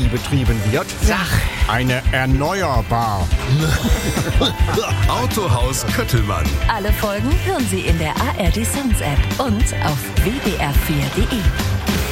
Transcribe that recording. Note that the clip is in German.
Energie betrieben wird? Sach. Eine erneuerbar. Autohaus Köttelmann. Alle Folgen hören Sie in der ARD Sounds App und auf wdr4.de.